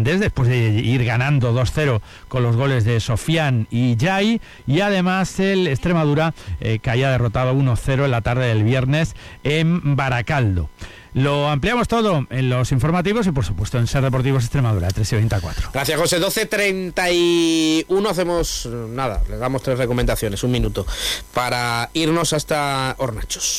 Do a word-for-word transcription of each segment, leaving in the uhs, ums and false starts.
Fernández, después de ir ganando dos cero con los goles de Sofian y Yai, y además el Extremadura eh, que haya derrotado uno cero en la tarde del viernes en Baracaldo. Lo ampliamos todo en los informativos y por supuesto en Ser Deportivos Extremadura, tres y veinticuatro. Gracias, José. doce treinta y uno, hacemos nada, le damos tres recomendaciones, un minuto, para irnos hasta Hornachos.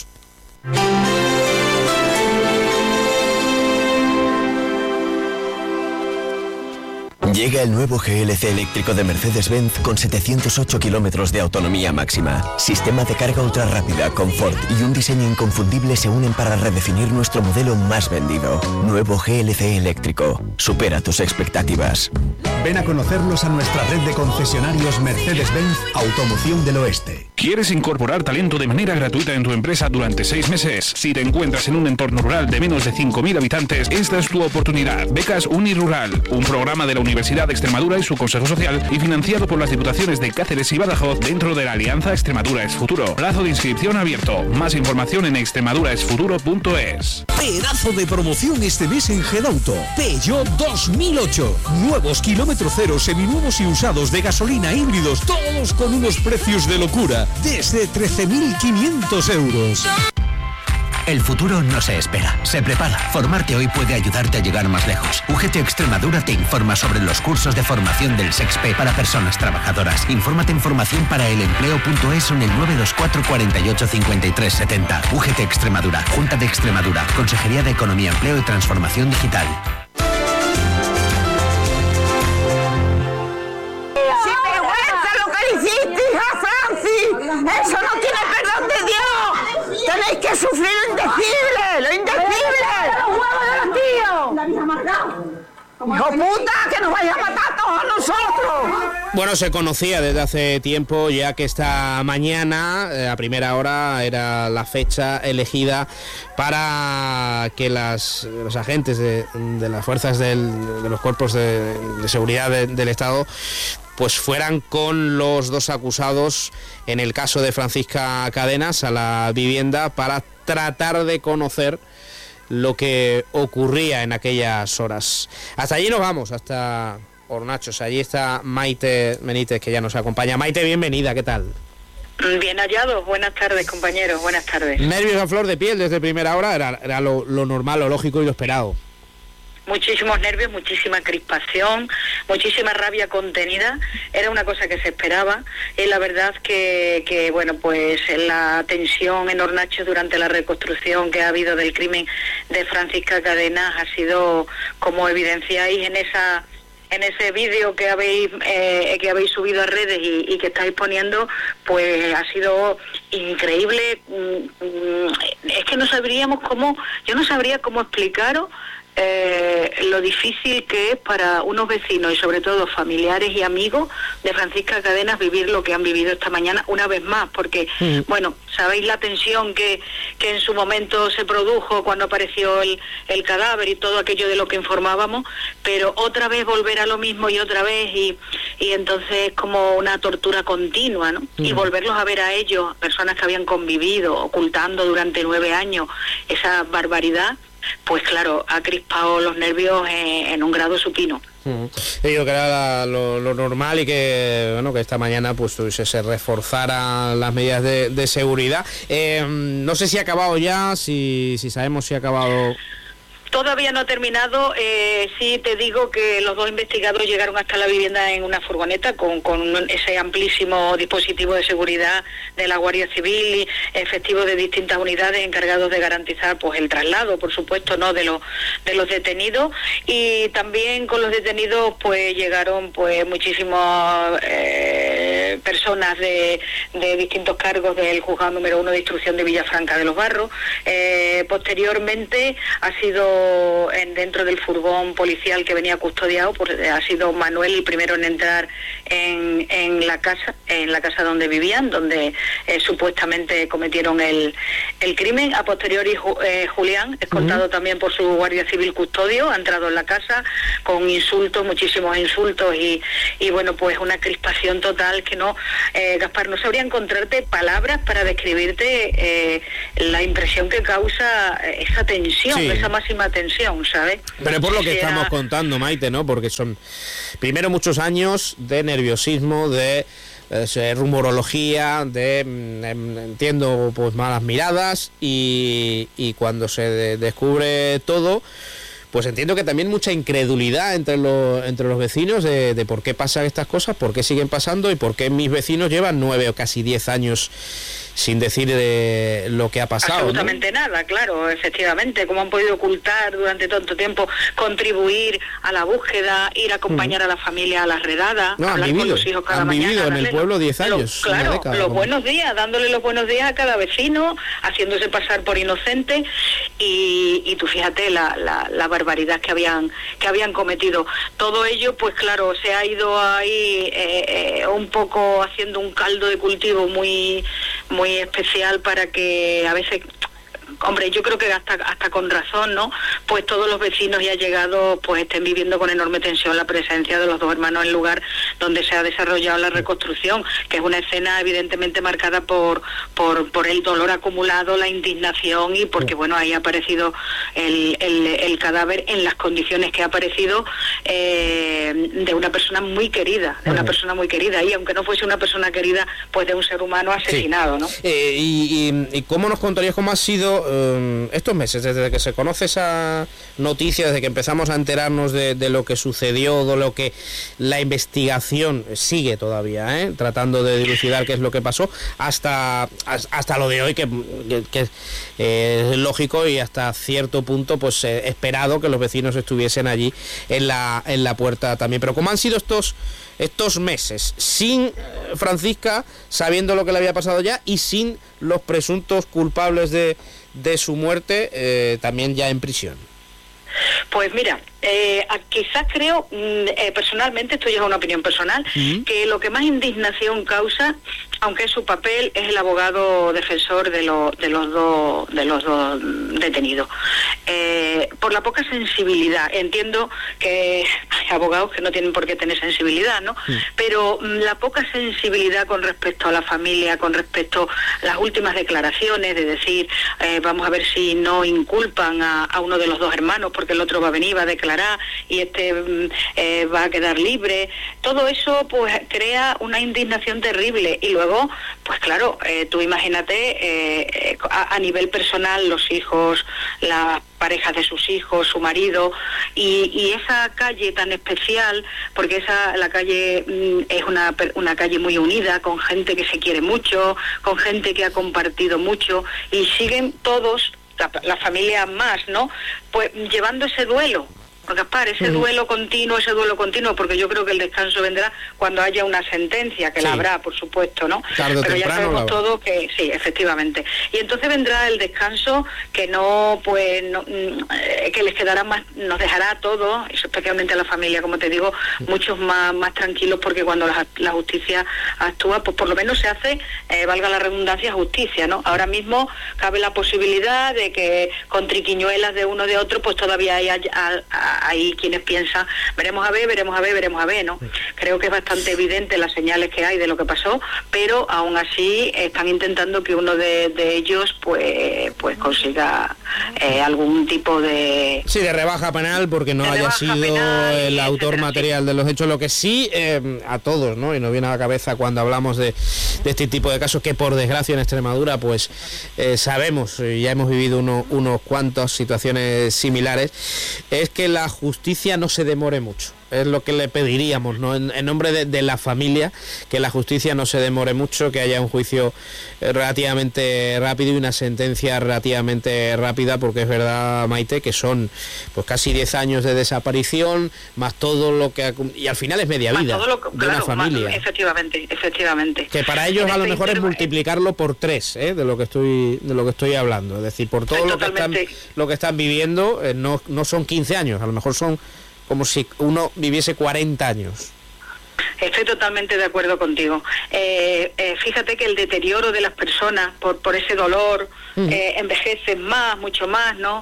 Llega el nuevo G L C eléctrico de Mercedes-Benz con setecientos ocho kilómetros de autonomía máxima. Sistema de carga ultra rápida, confort y un diseño inconfundible se unen para redefinir nuestro modelo más vendido. Nuevo G L C eléctrico. Supera tus expectativas. Ven a conocernos a nuestra red de concesionarios Mercedes-Benz Automoción del Oeste. ¿Quieres incorporar talento de manera gratuita en tu empresa durante seis meses? Si te encuentras en un entorno rural de menos de cinco mil habitantes, esta es tu oportunidad. Becas Unirural, un programa de la Universidad de Extremadura y su Consejo Social y financiado por las Diputaciones de Cáceres y Badajoz dentro de la Alianza Extremadura es Futuro. Plazo de inscripción abierto. Más información en extremadura es futuro punto es. Pedazo de promoción este mes en Gedauto. Peugeot dos mil ocho. Nuevos kilómetro cero, seminuevos y usados de gasolina híbridos, todos con unos precios de locura. Desde trece mil quinientos euros. El futuro no se espera, se prepara. Formarte hoy puede ayudarte a llegar más lejos. U G T Extremadura te informa sobre los cursos de formación del SEXPE para personas trabajadoras. Infórmate en formación para el empleo punto es o en el nueve dos cuatro, cuatro ocho, cinco tres siete cero. U G T Extremadura, Junta de Extremadura, Consejería de Economía, Empleo y Transformación Digital. ¡Eso no tiene perdón de Dios! ¡Tenéis que sufrir lo indecible! ¡Lo indecible! ¡Los huevos de los tíos! ¡La habéis amargado! ¡Hijo puta! ¡Que nos vaya a matar todos a nosotros! Bueno, se conocía desde hace tiempo ya que esta mañana, a primera hora, era la fecha elegida para que las, los agentes de, de las fuerzas del, de los cuerpos de, de seguridad de, del Estado pues fueran con los dos acusados en el caso de Francisca Cadenas a la vivienda para tratar de conocer lo que ocurría en aquellas horas. Hasta allí nos vamos, hasta Hornachos. Allí está Maite Benítez, que ya nos acompaña. Maite, bienvenida, ¿qué tal? Bien hallados, buenas tardes, compañeros, buenas tardes. Nervios a flor de piel desde primera hora, era, era lo, lo normal, lo lógico y lo esperado. Muchísimos nervios, muchísima crispación, muchísima rabia contenida, era una cosa que se esperaba, y la verdad que, que bueno, pues la tensión en Hornachos durante la reconstrucción que ha habido del crimen de Francisca Cadenas ha sido, como evidenciáis en esa en ese vídeo que habéis eh, que habéis subido a redes y, y que estáis poniendo, pues ha sido increíble. Es que no sabríamos cómo, yo no sabría cómo explicaros Eh, lo difícil que es para unos vecinos y sobre todo familiares y amigos de Francisca Cadenas vivir lo que han vivido esta mañana una vez más, porque mm. bueno, sabéis la tensión que, que en su momento se produjo cuando apareció el, el cadáver y todo aquello de lo que informábamos, pero otra vez volver a lo mismo y otra vez y, y entonces como una tortura continua, ¿no? Mm. Y volverlos a ver a ellos, personas que habían convivido ocultando durante nueve años esa barbaridad, pues claro, ha crispado los nervios en, en un grado supino. Mm. Digo que era la, lo, lo normal y que bueno que esta mañana pues se, se reforzaran las medidas de, de seguridad. Eh, no sé si ha acabado ya, si, si sabemos si ha acabado. Todavía no ha terminado, eh, sí te digo que los dos investigadores llegaron hasta la vivienda en una furgoneta con, con ese amplísimo dispositivo de seguridad de la Guardia Civil y efectivos de distintas unidades encargados de garantizar pues el traslado, por supuesto, no de los de los detenidos, y también con los detenidos pues llegaron pues muchísimas eh, personas de, de distintos cargos del juzgado número uno de instrucción de Villafranca de los Barros. Eh, posteriormente ha sido en dentro del furgón policial que venía custodiado, pues ha sido Manuel el primero en entrar en, en la casa, en la casa donde vivían, donde eh, supuestamente cometieron el, el crimen. A posteriori eh, Julián, escoltado uh-huh. también por su guardia civil custodio, ha entrado en la casa con insultos, muchísimos insultos y, y bueno, pues una crispación total que no no, eh, Gaspar, no sabría encontrarte palabras para describirte eh, la impresión que causa esa tensión, sí. esa máxima tensión, ¿sabes? Pero por lo que sea... estamos contando, Maite, ¿no? Porque son primero muchos años de nerviosismo, de eh, rumorología, de, mm, entiendo, pues malas miradas, y, y cuando se de- descubre todo, pues entiendo que también mucha incredulidad entre los entre los vecinos de, de por qué pasan estas cosas, por qué siguen pasando y por qué mis vecinos llevan nueve o casi diez años sin decir de lo que ha pasado. Absolutamente ¿no? nada, claro, efectivamente, cómo han podido ocultar durante tanto tiempo, contribuir a la búsqueda, ir a acompañar uh-huh. a la familia a las redadas, no, hablar vivido, con los hijos cada han mañana. vivido en el pueblo diez años, los, claro, una década, los ¿no? buenos días, dándole los buenos días a cada vecino, haciéndose pasar por inocente, y, y tú fíjate la, la, la barbaridad que habían que habían cometido. Todo ello, pues claro, se ha ido ahí eh, eh, un poco haciendo un caldo de cultivo muy muy especial para que a veces, hombre, yo creo que hasta hasta con razón, ¿no? Pues todos los vecinos y allegados pues estén viviendo con enorme tensión la presencia de los dos hermanos en el lugar donde se ha desarrollado la reconstrucción, que es una escena evidentemente marcada por por por el dolor acumulado, la indignación, y porque bueno, ahí ha aparecido el, el, el cadáver en las condiciones que ha aparecido, eh, de una persona muy querida, de una persona muy querida, y aunque no fuese una persona querida, pues de un ser humano asesinado, sí. ¿no? Eh, y, y, ¿Y cómo nos contarías cómo ha sido eh, estos meses, desde que se conoce esa noticia, desde que empezamos a enterarnos de, de lo que sucedió, de lo que la investigación sigue todavía, ¿eh? tratando de dilucidar qué es lo que pasó, hasta hasta lo de hoy, que, que, que eh, es lógico y hasta cierto punto pues eh, esperado que los vecinos estuviesen allí en la en la puerta también. Pero ¿cómo han sido estos estos meses sin eh, Francisca, sabiendo lo que le había pasado ya, y sin los presuntos culpables de de su muerte, eh, también ya en prisión? Pues mira, eh, quizás creo, eh, personalmente, esto ya es una opinión personal, uh-huh. que lo que más indignación causa, aunque es su papel, es el abogado defensor de, lo, de los dos de los dos detenidos. Eh, por la poca sensibilidad. Entiendo que hay abogados que no tienen por qué tener sensibilidad, ¿no? Uh-huh. Pero la poca sensibilidad con respecto a la familia, con respecto a las últimas declaraciones, de decir, eh, vamos a ver si no inculpan a, a uno de los dos hermanos, porque el otro va a venir, va a declarar y este eh, va a quedar libre. Todo eso pues crea una indignación terrible, y luego pues claro, eh, tú imagínate eh, a, a nivel personal, los hijos, las parejas de sus hijos, su marido, y, y esa calle tan especial, porque esa la calle mm, es una, una calle muy unida, con gente que se quiere mucho, con gente que ha compartido mucho, y siguen todos, la, la familia más, ¿no? Pues llevando ese duelo. Gaspar, ese uh-huh. duelo continuo, ese duelo continuo, porque yo creo que el descanso vendrá cuando haya una sentencia, que sí. la habrá, por supuesto, ¿no? Tarde o Pero ya sabemos todo que sí, efectivamente. Y entonces vendrá el descanso que no, pues, no, que les quedará más, nos dejará a todos, especialmente a la familia, como te digo, muchos más, más tranquilos, porque cuando la, la justicia actúa, pues por lo menos se hace, eh, valga la redundancia, justicia, ¿no? Ahora mismo cabe la posibilidad de que con triquiñuelas de uno de otro, pues todavía hay a, a, hay quienes piensan, veremos a ver, veremos a ver, veremos a ver, ¿no? Creo que es bastante evidente las señales que hay de lo que pasó, pero aún así están intentando que uno de, de ellos pues pues consiga eh, algún tipo de... Sí, de rebaja penal, porque no haya sido el autor material de los hechos. Lo que sí, eh, a todos, ¿no? Y nos viene a la cabeza cuando hablamos de, de este tipo de casos, que por desgracia en Extremadura, pues eh, sabemos, ya hemos vivido uno, unos cuantos situaciones similares, es que la justicia no se demore mucho. Es lo que le pediríamos, ¿no? En, en nombre de, de la familia, que la justicia no se demore mucho, que haya un juicio relativamente rápido y una sentencia relativamente rápida, porque es verdad, Maite, que son pues casi diez años de desaparición, más todo lo que... Y al final es media vida lo, de claro, una familia. Más, efectivamente, efectivamente. Que para ellos a lo mejor es multiplicarlo por tres, ¿eh? de lo que estoy de lo que estoy hablando. Es decir, por todo lo que, están, lo que están viviendo, eh, no, no son quince años, a lo mejor son como si uno viviese cuarenta años. Estoy totalmente de acuerdo contigo. Eh, eh, fíjate que el deterioro de las personas por por ese dolor uh-huh. eh, envejecen más, mucho más, ¿no?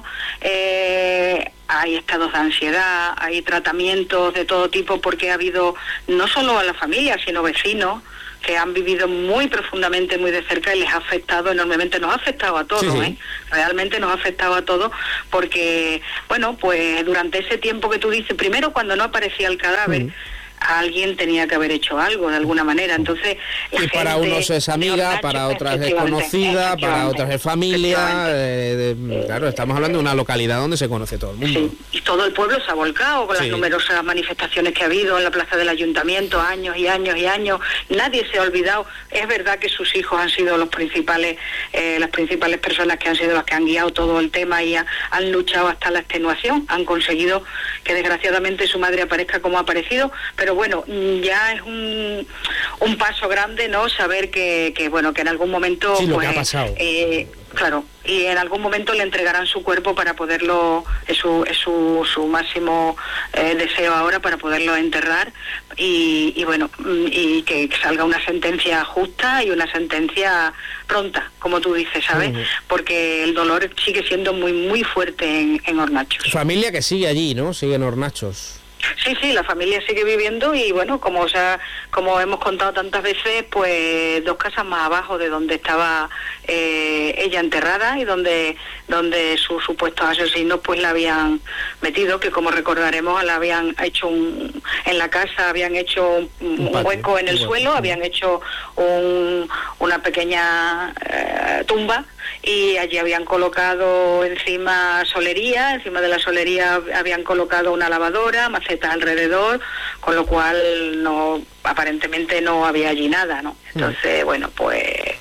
Eh, hay estados de ansiedad, hay tratamientos de todo tipo, porque ha habido no solo a la familia, sino vecinos que han vivido muy profundamente, muy de cerca, y les ha afectado enormemente. Nos ha afectado a todos, sí, sí. ¿eh? Realmente nos ha afectado a todos, porque, bueno, pues durante ese tiempo que tú dices, primero cuando no aparecía el cadáver, sí. alguien tenía que haber hecho algo de alguna manera, entonces y gente, para unos es amiga, para otras es conocida, para otras es familia, eh, de, claro, estamos hablando de una localidad donde se conoce todo el mundo. Sí, y todo el pueblo se ha volcado con sí. las numerosas manifestaciones que ha habido en la plaza del ayuntamiento, años y años y años, nadie se ha olvidado. Es verdad que sus hijos han sido los principales, eh, las principales personas que han sido las que han guiado todo el tema y ha, han luchado hasta la extenuación, han conseguido que desgraciadamente su madre aparezca como ha aparecido, pero bueno, ya es un, un paso grande, ¿no? Saber que, que bueno, que en algún momento, sí, lo pues, que ha pasado. Eh, claro, y en algún momento le entregarán su cuerpo para poderlo, es su, es su, su máximo eh, deseo ahora, para poderlo enterrar y, y bueno, y que salga una sentencia justa y una sentencia pronta, como tú dices, ¿sabes? Uh-huh. Porque el dolor sigue siendo muy, muy fuerte en, en Hornachos. Familia que sigue allí, ¿no? Sigue en Hornachos. Sí, sí, la familia sigue viviendo y bueno, como o sea, como hemos contado tantas veces, pues dos casas más abajo de donde estaba eh, ella enterrada y donde donde sus supuestos asesinos pues la habían metido, que como recordaremos la habían hecho un, en la casa habían hecho un, un, un hueco en el suelo, habían hecho un, una pequeña eh, tumba y allí habían colocado encima solería, encima de la solería habían colocado una lavadora, macetas alrededor, con lo cual no aparentemente no había allí nada, ¿no? Entonces, bueno, pues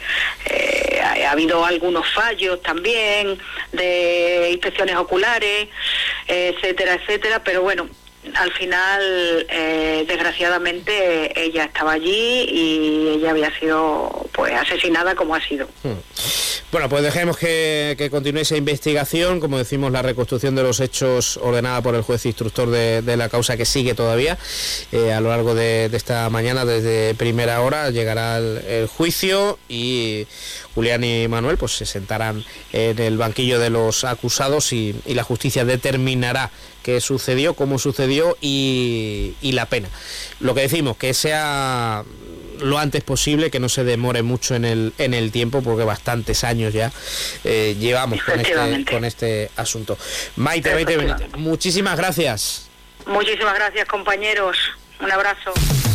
eh, ha, ha habido algunos fallos también de inspecciones oculares, etcétera, etcétera, pero bueno, al final, eh, desgraciadamente, ella estaba allí y ella había sido pues asesinada como ha sido. Hmm. Bueno, pues dejemos que, que continúe esa investigación, como decimos, la reconstrucción de los hechos ordenada por el juez instructor de, de la causa, que sigue todavía eh, a lo largo de, de esta mañana, desde primera hora llegará el, el juicio y Julián y Manuel pues se sentarán en el banquillo de los acusados y, y la justicia determinará qué sucedió, cómo sucedió y, y la pena. Lo que decimos, que sea lo antes posible, que no se demore mucho en el en el tiempo, porque bastantes años ya eh, llevamos con este, con este asunto. Maite, Maite Benítez, muchísimas gracias. Muchísimas gracias, compañeros. Un abrazo.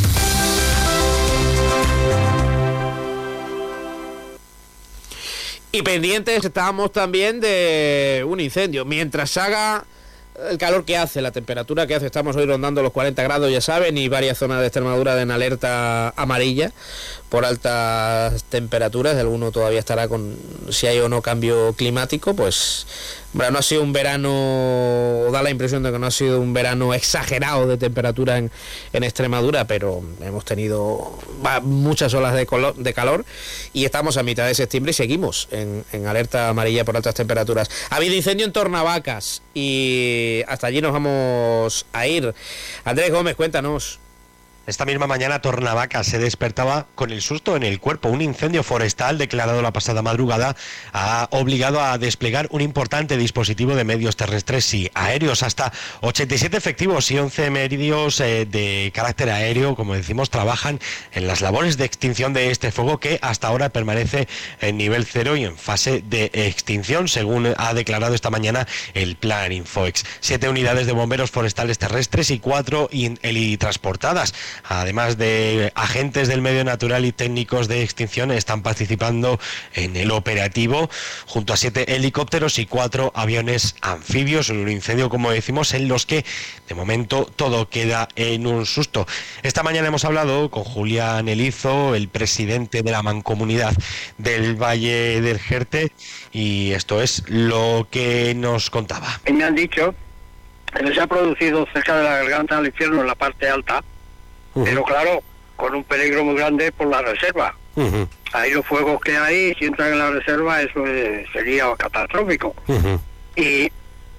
Y pendientes estábamos también de un incendio. Mientras haga el calor que hace, la temperatura que hace, estamos hoy rondando los cuarenta grados, ya saben, y varias zonas de Extremadura en alerta amarilla por altas temperaturas. Alguno todavía estará con si hay o no cambio climático. Pues bueno, no ha sido un verano, da la impresión de que no ha sido un verano exagerado de temperatura en, en Extremadura, pero hemos tenido va, muchas olas de, color, de calor y estamos a mitad de septiembre y seguimos en, en alerta amarilla por altas temperaturas. Ha habido incendio en Tornavacas y hasta allí nos vamos a ir. Andrés Gómez, cuéntanos. Esta misma mañana Tornavacas se despertaba con el susto en el cuerpo. Un incendio forestal declarado la pasada madrugada ha obligado a desplegar un importante dispositivo de medios terrestres y aéreos. Hasta ochenta y siete efectivos y once medios eh, de carácter aéreo, como decimos, trabajan en las labores de extinción de este fuego, que hasta ahora permanece en nivel cero y en fase de extinción, según ha declarado esta mañana el Plan Infoex. Siete unidades de bomberos forestales terrestres y cuatro helitransportadas, además de agentes del medio natural y técnicos de extinción, están participando en el operativo junto a siete helicópteros y cuatro aviones anfibios en un incendio, como decimos, en los que de momento todo queda en un susto. Esta mañana hemos hablado con Julián Elizo, el presidente de la Mancomunidad del Valle del Jerte, y esto es lo que nos contaba. Me han dicho que se ha producido cerca de la garganta del infierno, en la parte alta, Uh-huh. pero claro, con un peligro muy grande por la reserva. Uh-huh. Ahí los fuegos que hay, si entran en la reserva, eso es, sería catastrófico. Uh-huh. Y,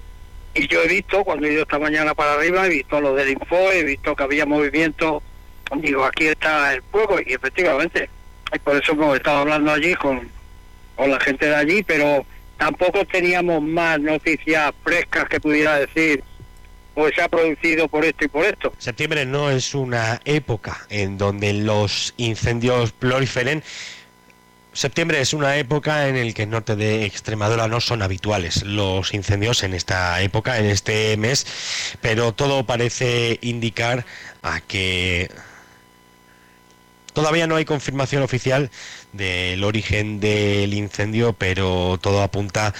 y yo he visto, cuando he ido esta mañana para arriba, he visto lo del Info, he visto que había movimiento, digo, aquí está el fuego, y efectivamente, y por eso hemos estado hablando allí con, con la gente de allí, pero tampoco teníamos más noticias frescas que pudiera decir pues se ha producido por esto y por esto. Septiembre no es una época en donde los incendios proliferen. Septiembre es una época en la que el norte de Extremadura no son habituales los incendios en esta época, en este mes, pero todo parece indicar a que todavía no hay confirmación oficial del origen del incendio, pero todo apunta,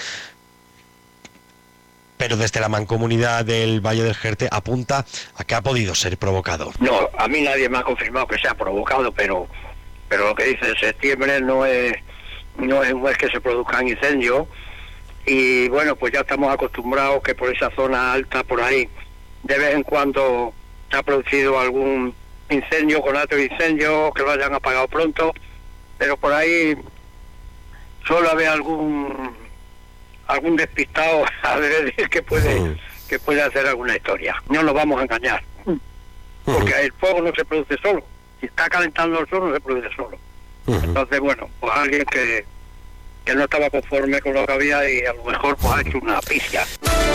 pero desde la Mancomunidad del Valle del Jerte apunta a que ha podido ser provocado. No, a mí nadie me ha confirmado que sea provocado, pero pero lo que dice en septiembre no es no es un mes que se produzcan incendios, y bueno, pues ya estamos acostumbrados que por esa zona alta, por ahí, de vez en cuando se ha producido algún incendio, con alto incendio, que lo hayan apagado pronto, pero por ahí solo haber algún algún despistado a ver que puede que puede hacer alguna historia. No nos vamos a engañar, porque el fuego no se produce solo. Si está calentando el sol, no se produce solo. Entonces, bueno, pues alguien que, que no estaba conforme con lo que había y a lo mejor pues ha hecho una pifia.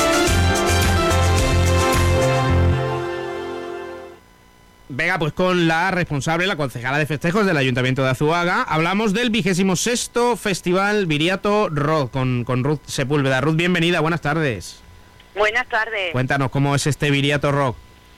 Venga, pues con la responsable, la concejala de festejos del Ayuntamiento de Azuaga, hablamos del vigésimo sexto Festival Viriato Rock con, con Ruth Sepúlveda. Ruth, bienvenida, buenas tardes. Buenas tardes. Cuéntanos, ¿cómo es este Viriato Rock?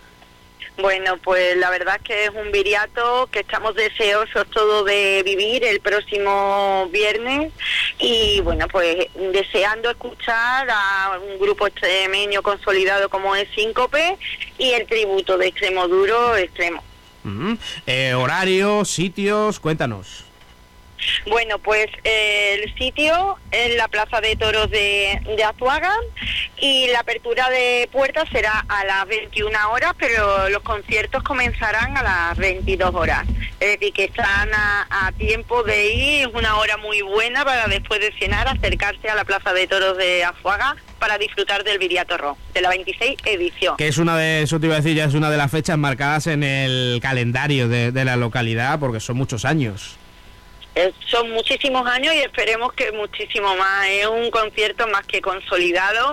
Bueno, pues la verdad es que es un viriato que estamos deseosos todos de vivir el próximo viernes, y bueno, pues deseando escuchar a un grupo extremeño consolidado como es Síncope y el tributo de Extremoduro Extremo. Mm-hmm. eh, horarios, sitios, cuéntanos. Bueno, pues eh, el sitio es la Plaza de Toros de, de Azuaga, y la apertura de puertas será a las veintiuna horas, pero los conciertos comenzarán a las veintidós horas. Es decir, que están a, a tiempo de ir, es una hora muy buena para después de cenar acercarse a la Plaza de Toros de Azuaga para disfrutar del Viriato Rock, de la veintiséis edición. Que es una de, eso te iba a decir, ya es una de las fechas marcadas en el calendario de, de la localidad, porque son muchos años. Son muchísimos años y esperemos que muchísimo más. Es un concierto más que consolidado,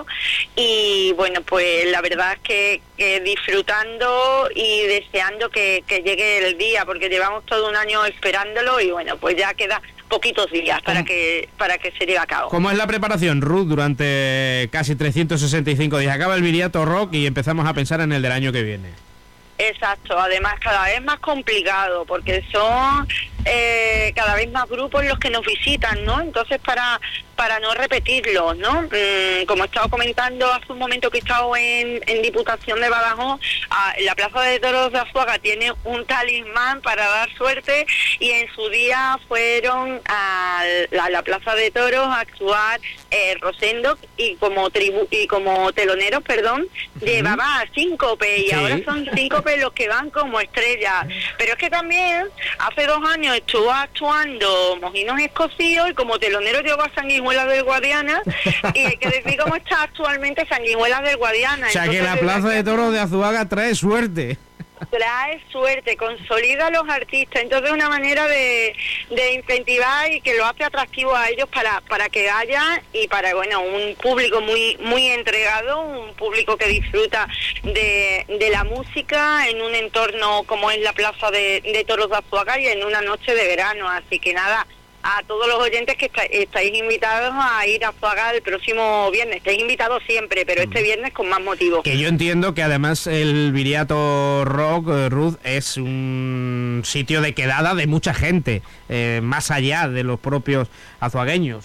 y bueno, pues la verdad es que, que disfrutando y deseando que, que llegue el día, porque llevamos todo un año esperándolo, y bueno, pues ya queda poquitos días para que para que se lleve a cabo. ¿Cómo es la preparación, Ruth, durante casi trescientos sesenta y cinco días? Acaba el Viriato Rock y empezamos a pensar en el del año que viene. Exacto, además cada vez más complicado, porque son eh, cada vez más grupos los que nos visitan, ¿no? Entonces para para no repetirlos, ¿no? Mm, como he estado comentando hace un momento que he estado en, en Diputación de Badajoz, a, la Plaza de Toros de Azuaga tiene un talismán para dar suerte, y en su día fueron a la, a la Plaza de Toros a actuar eh, Rosendo, y como tribu y como teloneros, perdón, uh-huh. llevaba a Síncope, y sí. ahora son Síncope los que van como estrellas. Pero es que también hace dos años estuvo actuando Mojinos Escocíos, y como telonero llevó a Sanguijuelas del Guadiana, y hay que decir cómo está actualmente Sanguijuelas del Guadiana. O sea, entonces, que la Plaza de Toros de Azuaga trae suerte. Trae suerte, consolida a los artistas, entonces es una manera de, de incentivar, y que lo hace atractivo a ellos para para que haya, y para, bueno, un público muy muy entregado, un público que disfruta de, de la música en un entorno como es la Plaza de, de Toros de Azuaga, y en una noche de verano. Así que nada, a todos los oyentes que está, estáis invitados a ir a Azuaga el próximo viernes. Estáis invitados siempre, pero este viernes con más motivo. Que yo entiendo que además el Viriato Rock, Ruth, es un sitio de quedada de mucha gente, eh, más allá de los propios azuagueños.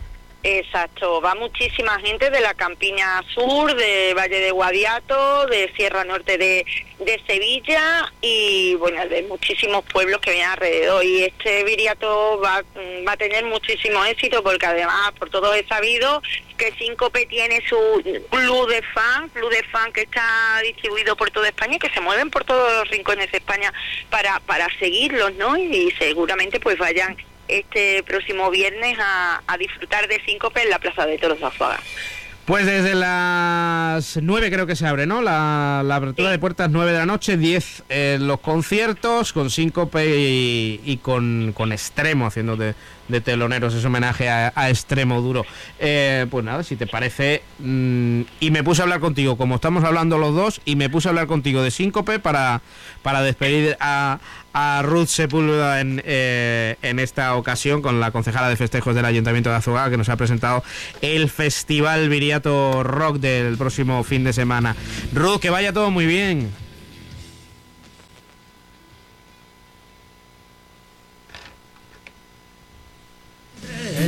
Exacto, va muchísima gente de la Campiña Sur, de Valle de Guadiato, de Sierra Norte de, de Sevilla, y bueno, de muchísimos pueblos que vienen alrededor. Y este Viriato va, va a tener muchísimo éxito, porque además, por todo he sabido que Síncope tiene su club de fan, club de fan que está distribuido por toda España, y que se mueven por todos los rincones de España para, para seguirlos, ¿no? Y seguramente pues vayan este próximo viernes a, a disfrutar de Síncope en la Plaza de Toros de Azuaga. Pues desde las nueve creo que se abre, ¿no? La, la apertura sí. de puertas nueve de la noche, diez eh, los conciertos, con Síncope y, y con, con Extremo haciendo de, de teloneros, ese homenaje a, a Extremoduro. Eh, pues nada, si te parece, mmm, y me puse a hablar contigo, como estamos hablando los dos, y me puse a hablar contigo de Síncope para, para despedir a, a Ruth Sepúlveda en, eh, en esta ocasión con la concejala de festejos del Ayuntamiento de Azuaga, que nos ha presentado el Festival Viriato Rock del próximo fin de semana. Ruth, que vaya todo muy bien.